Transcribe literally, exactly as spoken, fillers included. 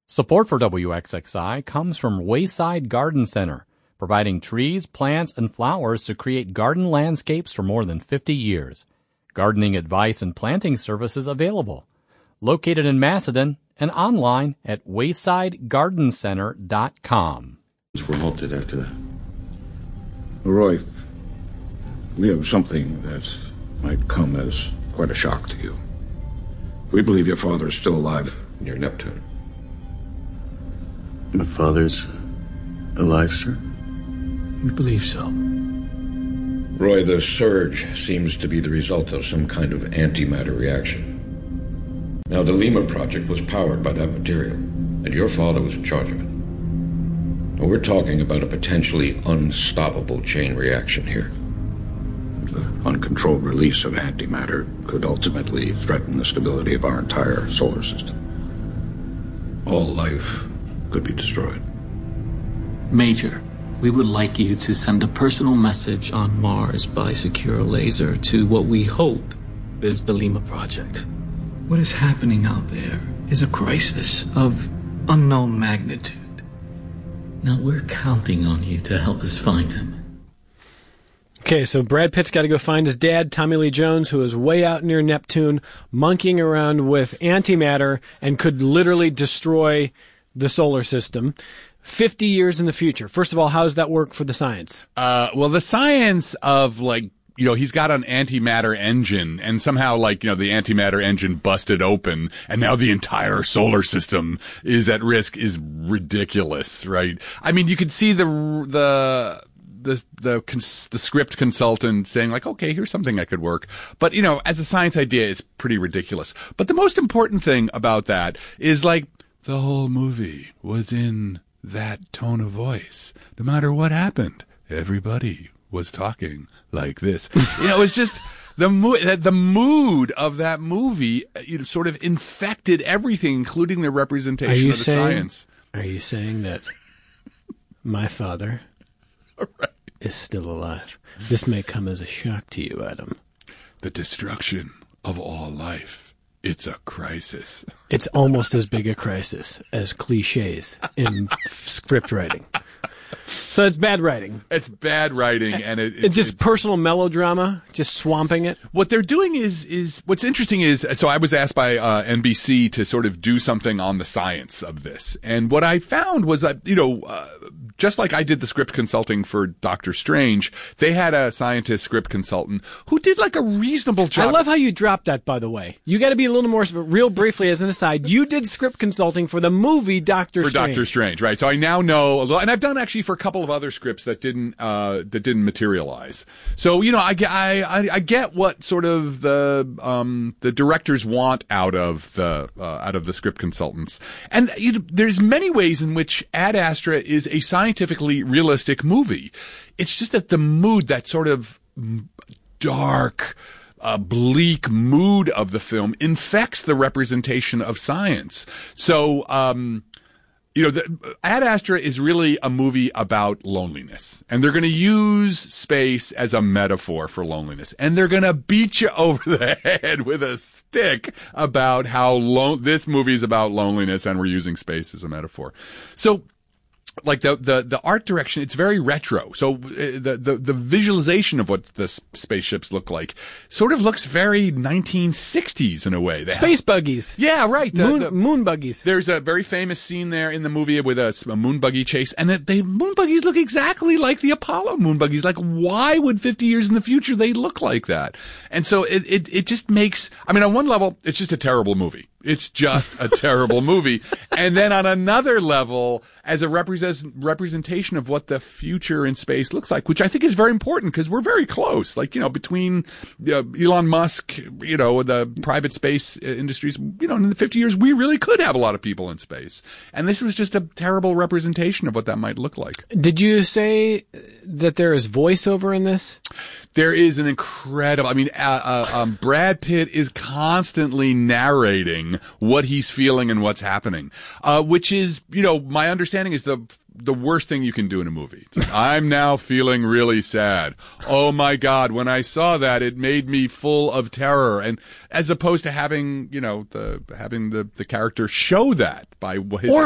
Support for W X X I comes from Wayside Garden Center, providing trees, plants, and flowers to create garden landscapes for more than fifty years. Gardening advice and planting services available. Located in Macedon and online at wayside garden center dot com. We're halted after that. Roy, we have something that might come as quite a shock to you. We believe your father is still alive near Neptune. My father's alive, sir? We believe so. Roy, the surge seems to be the result of some kind of antimatter reaction. Now, the Lima project was powered by that material, and your father was in charge of it. Now, we're talking about a potentially unstoppable chain reaction here. The uncontrolled release of antimatter could ultimately threaten the stability of our entire solar system. All life could be destroyed. Major, we would like you to send a personal message on Mars by secure laser to what we hope is the Lima project. What is happening out there is a crisis of unknown magnitude. Now we're counting on you to help us find him. Okay, so Brad Pitt's got to go find his dad, Tommy Lee Jones, who is way out near Neptune, monkeying around with antimatter and could literally destroy the solar system. fifty years in the future. First of all, how does that work for the science? Uh, well, the science of, like, you know, he's got an antimatter engine, and somehow, like, you know, the antimatter engine busted open, and now the entire solar system is at risk is ridiculous, right? I mean, you could see the, the, the, the, cons- the script consultant saying, like, okay, here's something that could work. But, you know, as a science idea, it's pretty ridiculous. But the most important thing about that is, like, the whole movie was in that tone of voice. No matter what happened, everybody was talking like this. You know, it was just the mood, the mood of that movie, you know, sort of infected everything, including the representation of the saying, science. Are you saying that my father right. is still alive? This may come as a shock to you, Adam. The destruction of all life. It's a crisis. It's almost as big a crisis as cliches in script writing. So it's bad writing. It's bad writing, and it, it's, it's just it's, personal melodrama, just swamping it. What they're doing is is what's interesting is so I was asked by uh, N B C to sort of do something on the science of this, and what I found was that, you know, uh, just like I did the script consulting for Doctor Strange, they had a scientist script consultant who did like a reasonable job. I love how you dropped that, by the way. You got to be a little more real briefly as an aside. You did script consulting for the movie Doctor for Strange. Doctor Strange, right? So I now know, and I've done actually for a couple of other scripts that didn't uh, that didn't materialize. So, you know, I, I, I get what sort of the um, the directors want out of the uh, out of the script consultants, and you know, there's many ways in which Ad Astra is a scientifically realistic movie. It's just that the mood, that sort of dark, uh, bleak mood of the film infects the representation of science. So, um, you know, the, Ad Astra is really a movie about loneliness, and they're going to use space as a metaphor for loneliness, and they're going to beat you over the head with a stick about how lo- this movie is about loneliness, and we're using space as a metaphor. So, like the, the, the art direction, it's very retro. So uh, the, the, the visualization of what the s- spaceships look like sort of looks very nineteen sixties in a way. They Space have, buggies. Yeah, right. The, moon, the, moon buggies. There's a very famous scene there in the movie with a, a moon buggy chase, and the, the moon buggies look exactly like the Apollo moon buggies. Like, why would fifty years in the future they look like that? And so it, it, it just makes, I mean, on one level, it's just a terrible movie. It's just a terrible movie. And then on another level, as a represent, representation of what the future in space looks like, which I think is very important because we're very close. Like, you know, between uh, Elon Musk, you know, the private space industries, you know, in the fifty years, we really could have a lot of people in space. And this was just a terrible representation of what that might look like. Did you say that there is voiceover in this? There is an incredible, I mean, uh, uh, um, Brad Pitt is constantly narrating what he's feeling and what's happening, uh, which is, you know, my understanding is the the worst thing you can do in a movie. It's like, I'm now feeling really sad. Oh my God, when I saw that, it made me full of terror. And as opposed to having, you know, the having the, the character show that by his or